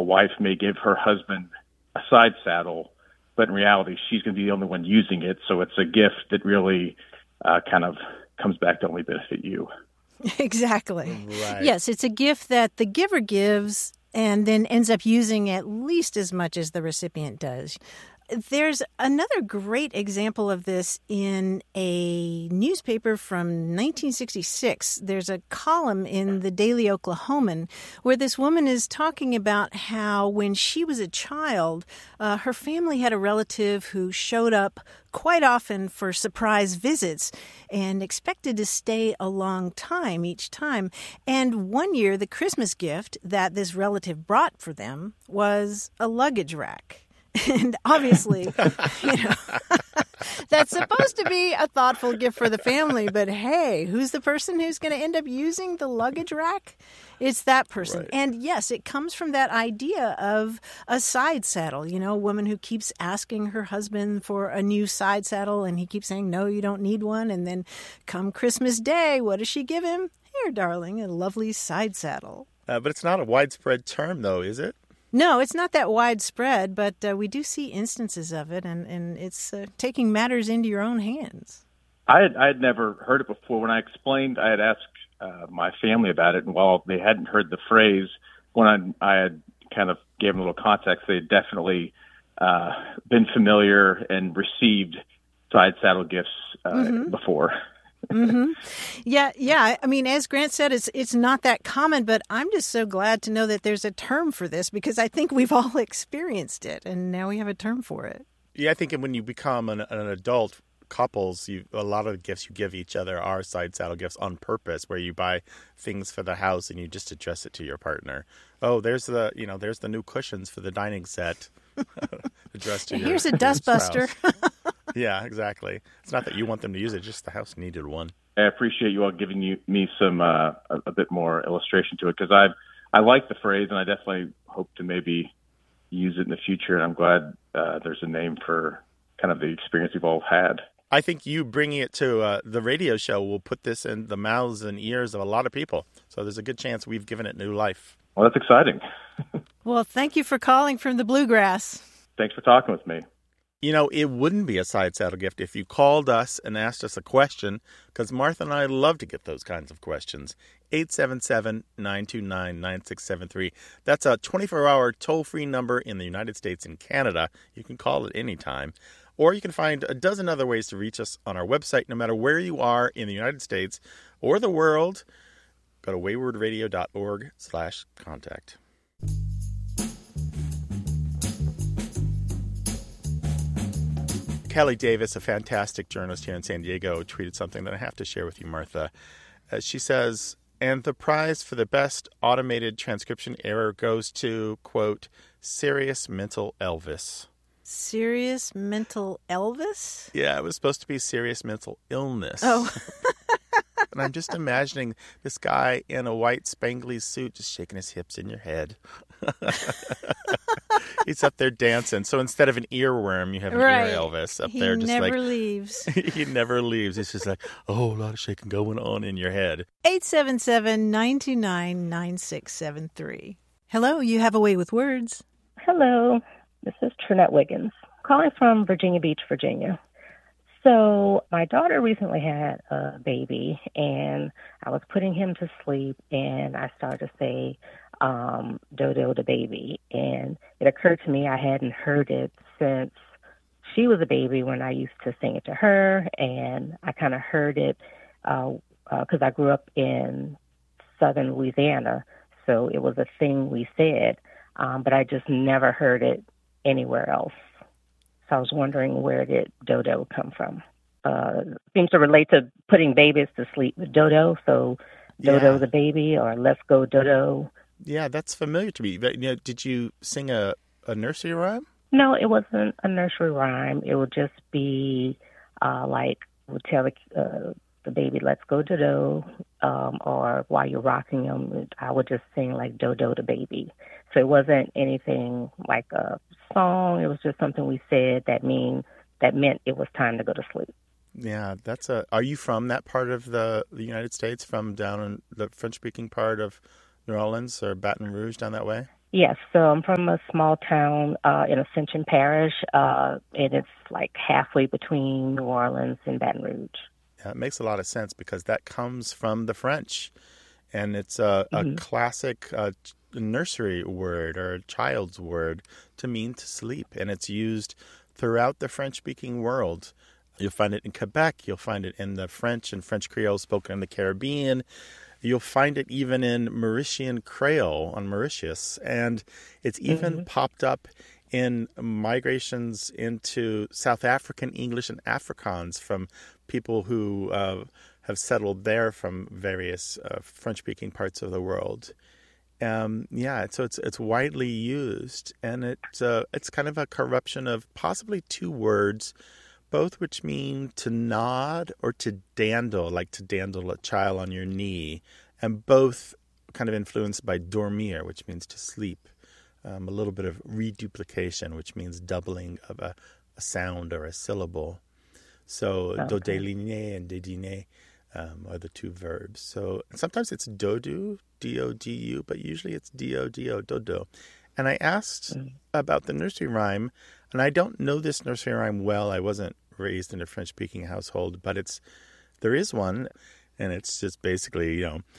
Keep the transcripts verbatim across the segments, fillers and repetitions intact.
wife may give her husband a side saddle, but in reality, she's going to be the only one using it. So it's a gift that really uh, kind of comes back to only benefit you. Exactly. Right. Yes, it's a gift that the giver gives and then ends up using at least as much as the recipient does. There's another great example of this in a newspaper from nineteen sixty-six. There's a column in the Daily Oklahoman where this woman is talking about how when she was a child, uh, her family had a relative who showed up quite often for surprise visits and expected to stay a long time each time. And one year, the Christmas gift that this relative brought for them was a luggage rack. And obviously, you know, that's supposed to be a thoughtful gift for the family. But hey, who's the person who's going to end up using the luggage rack? It's that person. Right. And yes, it comes from that idea of a side saddle. You know, a woman who keeps asking her husband for a new side saddle and he keeps saying, no, you don't need one. And then come Christmas Day, what does she give him? Here, darling, a lovely side saddle. Uh, but it's not a widespread term, though, is it? No, it's not that widespread, but uh, we do see instances of it, and, and it's uh, taking matters into your own hands. I had, I had never heard it before. When I explained, I had asked uh, my family about it, and while they hadn't heard the phrase, when I, I had kind of gave them a little context, they had definitely uh, been familiar and received side saddle gifts uh, mm-hmm. before. mm-hmm. Yeah, yeah. I mean, as Grant said, it's it's not that common, but I'm just so glad to know that there's a term for this because I think we've all experienced it, and now we have a term for it. Yeah, I think when you become an, an adult, couples, you a lot of the gifts you give each other are side saddle gifts on purpose, where you buy things for the house and you just address it to your partner. Oh, there's the you know there's the new cushions for the dining set. Addressed to your, here's a dustbuster. Yeah, exactly. It's not that you want them to use it; just the house needed one. I appreciate you all giving you, me some uh, a, a bit more illustration to it because I I like the phrase and I definitely hope to maybe use it in the future. And I'm glad uh, there's a name for kind of the experience we've all had. I think you bringing it to uh, the radio show will put this in the mouths and ears of a lot of people. So there's a good chance we've given it new life. Well, that's exciting. Well, thank you for calling from the Bluegrass. Thanks for talking with me. You know, it wouldn't be a side saddle gift if you called us and asked us a question, because Martha and I love to get those kinds of questions. eight seven seven, nine two nine, nine six seven three. That's a twenty-four hour toll-free number in the United States and Canada. You can call it anytime. Or you can find a dozen other ways to reach us on our website, no matter where you are in the United States or the world. Go to waywardradio.org slash contact. Kelly Davis, a fantastic journalist here in San Diego, tweeted something that I have to share with you, Martha. Uh, she says, and the prize for the best automated transcription error goes to, quote, Serious Mental Elvis. Serious Mental Elvis? Yeah, it was supposed to be serious mental illness. Oh. And I'm just imagining this guy in a white spangly suit just shaking his hips in your head. He's up there dancing. So instead of an earworm, you have an right. ear Elvis up he there. Just never like, leaves. He never leaves. It's just like, oh, a lot of shaking going on in your head. eight seven seven, nine two nine, nine six seven three. Hello, you have a way with words. Hello, this is Trinette Wiggins, calling from Virginia Beach, Virginia. So my daughter recently had a baby, and I was putting him to sleep, and I started to say, um, Dodo the baby. And it occurred to me I hadn't heard it since she was a baby when I used to sing it to her, and I kind of heard it because uh, uh, I grew up in southern Louisiana, so it was a thing we said, um, but I just never heard it anywhere else. So I was wondering, where did Dodo come from? Uh, seems to relate to putting babies to sleep with Dodo. So Dodo Yeah. the baby, or Let's Go Dodo. Yeah, that's familiar to me. But, you know, did you sing a, a nursery rhyme? No, it wasn't a nursery rhyme. It would just be uh, like, would tell the, uh, the baby, let's go Dodo, um, or while you're rocking him, I would just sing like Dodo the baby. So it wasn't anything like a song. It was just something we said that mean that meant it was time to go to sleep. Yeah, that's a. Are you from that part of the, the United States, from down in the French-speaking part of New Orleans or Baton Rouge, down that way? Yes, so I'm from a small town uh, in Ascension Parish, uh, and it's like halfway between New Orleans and Baton Rouge. Yeah, it makes a lot of sense because that comes from the French, and it's a, a hmm classic uh, nursery word or a child's word to mean to sleep, and it's used throughout the French-speaking world. You'll find it in Quebec. You'll find it in the French and French Creole spoken in the Caribbean. You'll find it even in Mauritian Creole on Mauritius. And it's even hmm popped up in migrations into South African English and Afrikaans from people who uh, have settled there from various uh, French-speaking parts of the world. Um, yeah, so it's it's widely used, and it uh, it's kind of a corruption of possibly two words, both which mean to nod or to dandle, like to dandle a child on your knee, and both kind of influenced by dormir, which means to sleep. Um, a little bit of reduplication, which means doubling of a, a sound or a syllable. So Okay. dodeline and dedine um, are the two verbs. So sometimes it's dodu, D O D U, but usually it's D O D O, dodo. And I asked Mm. about the nursery rhyme, and I don't know this nursery rhyme well. I wasn't raised in a French-speaking household, but it's there is one, and it's just basically, you know,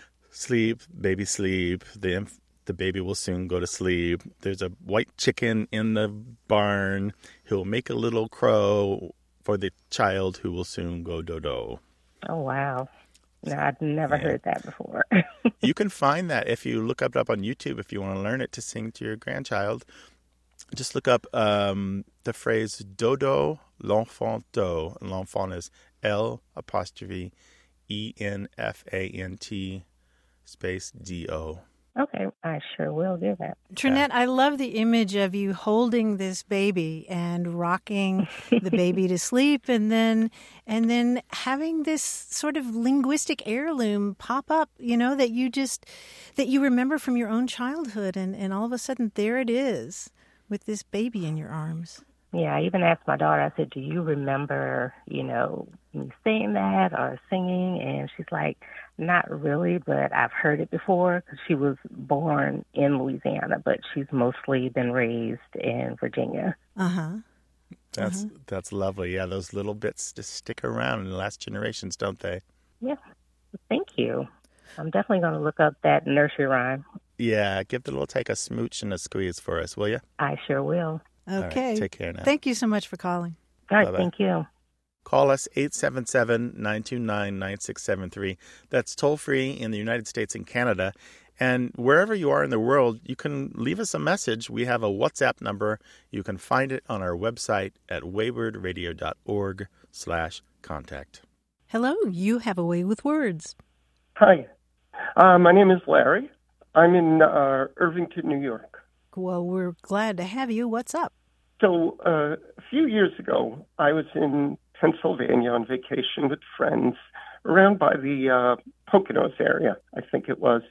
sleep, baby, sleep. The inf- the baby will soon go to sleep. There's a white chicken in the barn. He'll make a little crow for the child who will soon go dodo. Oh, wow. No, I'd never Yeah. heard that before. You can find that if you look up it up on YouTube if you want to learn it to sing to your grandchild. Just look up um, the phrase dodo l'enfant do. L'enfant is L apostrophe E N F A N T space D O. Okay, I sure will do that. Trinette, I love the image of you holding this baby and rocking the baby to sleep, and then and then having this sort of linguistic heirloom pop up, you know, that you just that you remember from your own childhood, and, and all of a sudden there it is with this baby in your arms. Yeah, I even asked my daughter, I said, do you remember, you know, me saying that or singing? And she's like, not really, but I've heard it before because she was born in Louisiana, but she's mostly been raised in Virginia. Uh-huh. That's that's lovely. Yeah, those little bits just stick around in the last generations, don't they? Yeah, thank you. I'm definitely going to look up that nursery rhyme. Yeah, give the little take a smooch and a squeeze for us, will you? I sure will. All right, Okay. take care now. Thank you so much for calling. All right, Bye-bye. thank you. Call us eight seven seven, nine two nine, nine six seven three. That's toll free in the United States and Canada. And wherever you are in the world, you can leave us a message. We have a WhatsApp number. You can find it on our website at waywardradio.org slash contact. Hello, you have a way with words. Hi, uh, my name is Larry. I'm in uh, Irvington, New York. Well, we're glad to have you. What's up? So uh, a few years ago, I was in Pennsylvania on vacation with friends around by the uh, Poconos area, I think it was,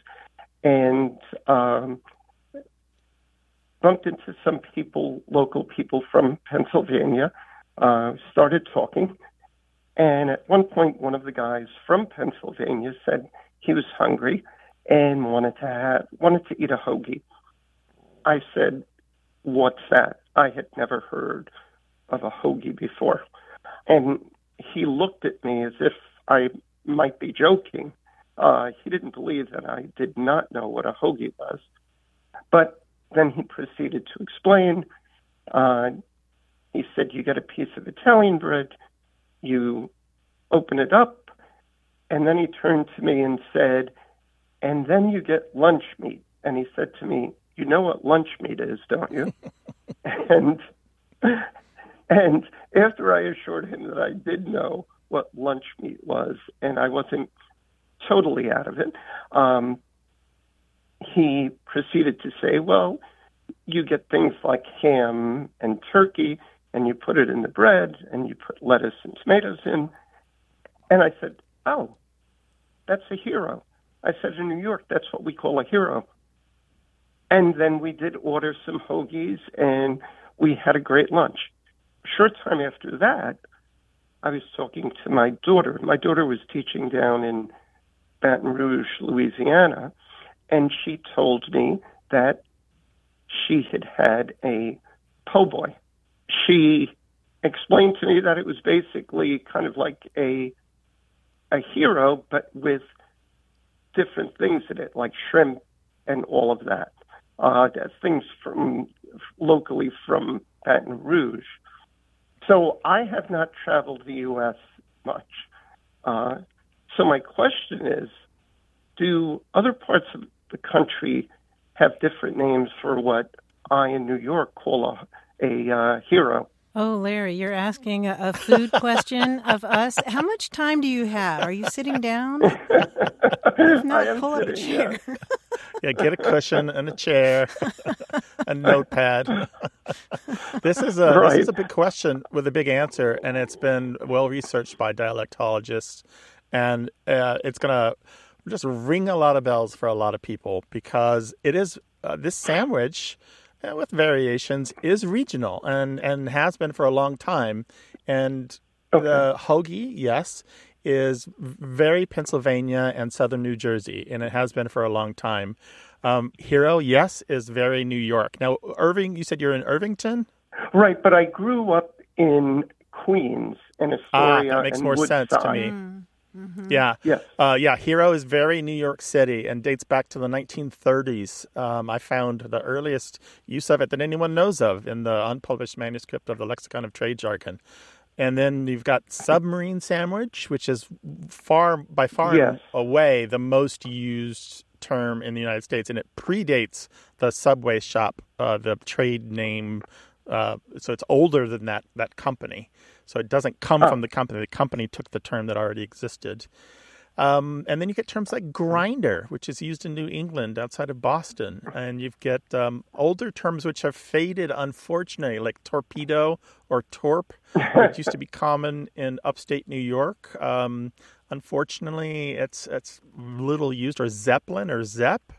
and um, bumped into some people, local people from Pennsylvania, uh, started talking. And at one point, one of the guys from Pennsylvania said he was hungry and wanted to have, wanted to eat a hoagie. I said, "What's that?" I had never heard of a hoagie before. And he looked at me as if I might be joking. Uh, he didn't believe that I did not know what a hoagie was. But then he proceeded to explain. Uh, he said, you get a piece of Italian bread, you open it up, and then he turned to me and said, and then you get lunch meat. And he said to me, you know what lunch meat is, don't you? and and after I assured him that I did know what lunch meat was, and I wasn't totally out of it, um, he proceeded to say, well, you get things like ham and turkey, and you put it in the bread, and you put lettuce and tomatoes in. And I said, oh, that's a hero. I said, in New York, that's what we call a hero. And then we did order some hoagies, and we had a great lunch. A short time after that, I was talking to my daughter. My daughter was teaching down in Baton Rouge, Louisiana, and she told me that she had had a po' boy. She explained to me that it was basically kind of like a a hero, but with different things in it, like shrimp and all of that. Uh, that's things from locally from Baton Rouge. So I have not traveled the U S much. Uh, so my question is, do other parts of the country have different names for what I in New York call a, a uh, hero? Oh, Larry, you're asking a, a food question of us. How much time do you have? Are you sitting down? If not, I am pull up a sitting, chair. yeah. Yeah, get a cushion and a chair, a notepad. This is a Right. this is a big question with a big answer, and it's been well researched by dialectologists, and uh, it's gonna just ring a lot of bells for a lot of people because it is uh, this sandwich, uh, with variations, is regional and and has been for a long time, and Okay. the hoagie, yes, is very Pennsylvania and southern New Jersey, and it has been for a long time. Um, hero, yes, is very New York. Now, Irving, you said you're in Irvington? Right, but I grew up in Queens and Ah, Astoria that makes and more Woodside. sense to me. Mm-hmm. Yeah. Yes. Uh, yeah, Hero is very New York City and dates back to the nineteen thirties. Um, I found the earliest use of it that anyone knows of in the unpublished manuscript of the Lexicon of Trade Jargon. And then you've got submarine sandwich, which is far, by far Yes. and away, the most used term in the United States, and it predates the Subway shop, uh, the trade name. Uh, so it's older than that that company. So it doesn't come Oh. from the company. The company took the term that already existed. Um, and then you get terms like grinder, which is used in New England outside of Boston. And you get um, older terms which have faded, unfortunately, like torpedo or torp, which used to be common in upstate New York. Um, unfortunately, it's it's little used, or zeppelin or zepp.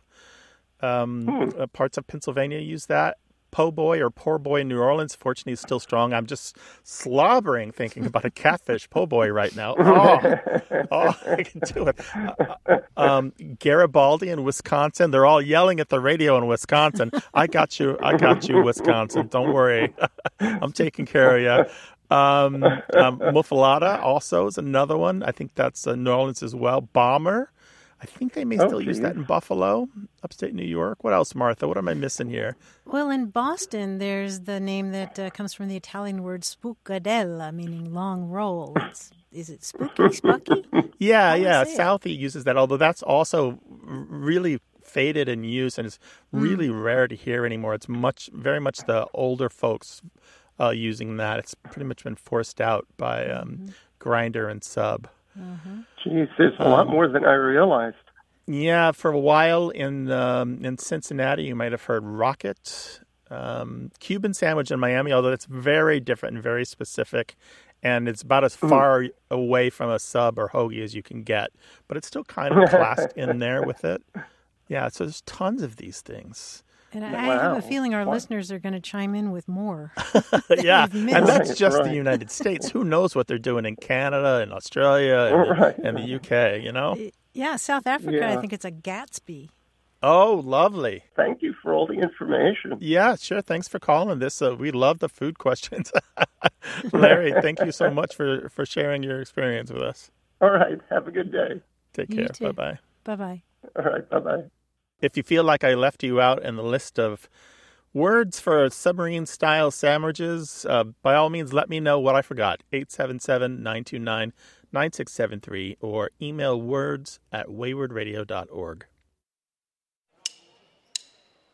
Um, Hmm. uh, parts of Pennsylvania use that. Po' boy or poor boy in New Orleans, fortunately, is still strong. I'm just slobbering thinking about a catfish po' boy right now. Oh, oh, I can do it. Uh, um, Garibaldi in Wisconsin, they're all yelling at the radio in Wisconsin. I got you. I got you, Wisconsin. Don't worry. I'm taking care of you. Um, um, Muffalata also is another one. I think that's uh, New Orleans as well. Bomber. I think they may Oh, still use that in Buffalo, upstate New York. What else, Martha? What am I missing here? Well, in Boston, there's the name that uh, comes from the Italian word spookadella, meaning long roll. It's, is it spooky, spunky? Yeah, How do you yeah. say it? Southie uses that, although that's also really faded in use and is really Mm. rare to hear anymore. It's much, very much the older folks uh, using that. It's pretty much been forced out by um, Mm-hmm. Grinder and Sub. Geez, there's a lot Um, more than I realized. Yeah, for a while in um, in Cincinnati, you might have heard rocket, um, Cuban sandwich in Miami, although it's very different and very specific, and it's about as far away from a sub or hoagie as you can get, but it's still kind of classed in there with it. Yeah, so there's tons of these things. And I have a Wow. feeling our Wow. listeners are going to chime in with more. Yeah, You've and missed. that's Right, just the right. United States. Who knows what they're doing in Canada and Australia and, the, Right. and the U K, you know? Yeah, South Africa, I Yeah. think it's a Gatsby. Oh, lovely. Thank you for all the information. Yeah, sure. Thanks for calling this. Uh, we love the food questions. Larry, thank you so much for, for sharing your experience with us. All right. Have a good day. Take You care. too. Bye-bye. Bye-bye. All right. Bye-bye. If you feel like I left you out in the list of words for submarine-style sandwiches, uh, by all means, let me know what I forgot. eight seven seven, nine two nine, nine six seven three or email words at wayward radio dot org.